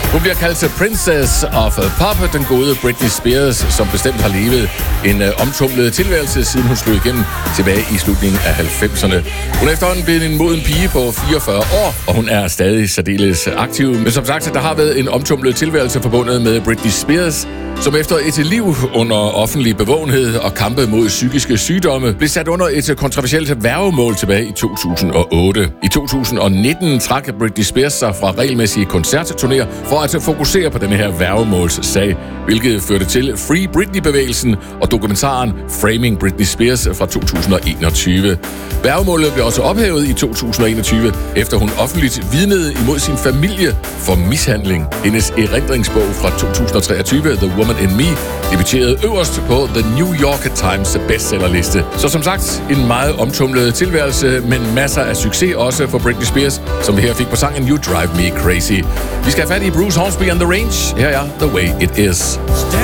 Hun bliver kaldt Princess of Pop, den gode Britney Spears, som bestemt har levet en omtumlet tilværelse, siden hun slog igennem tilbage i slutningen af 90'erne. Hun er efterhånden blevet en moden pige på 44 år, og hun er stadig særdeles aktiv. Men som sagt, der har været en omtumlet tilværelse forbundet med Britney Spears, som efter et liv under offentlig bevågenhed og kampe mod psykiske sygdomme, blev sat under et kontroversielt værgemål tilbage i 2008. I 2019 trak Britney Spears sig fra regelmæssige koncertturnéer for at fokusere på denne her værgemålssag, hvilket førte til Free Britney-bevægelsen og dokumentaren Framing Britney Spears fra 2021. Værgemålet blev også ophævet i 2021, efter hun offentligt vidnede imod sin familie for mishandling. Hendes erindringsbog fra 2023, The Woman in Me, debuterede øverst på The New York Times bestsellerliste. Så som sagt, en meget omtumlet tilværelse, men masser af succes også for Britney Spears, som vi her fik på sangen You Drive Me Crazy. Vi skal have fat i Bruce Hornsby and the Range. Her er The Way It Is.